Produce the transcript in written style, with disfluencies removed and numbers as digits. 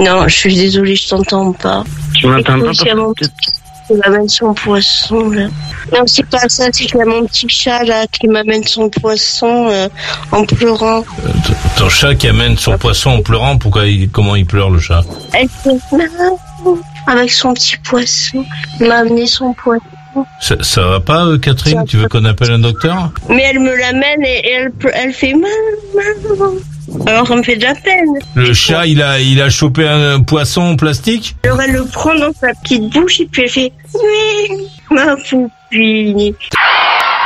Non, je suis désolée, je t'entends pas. Tu m'entends pas? Il m'amène son poisson, là. Non, c'est pas ça, c'est qu'il y a mon petit chat, là, qui m'amène son poisson en pleurant. Ton chat qui amène son poisson en pleurant, comment il pleure, le chat? Elle fait avec son petit poisson. Il m'a amené son poisson. Ça va pas, Catherine? Tu veux qu'on appelle un docteur? Mais elle me l'amène et elle fait maman. Alors ça me fait de la peine. Le chat, il a chopé un poisson en plastique? Alors elle le prend dans sa petite bouche et puis elle fait oui, ma poupine.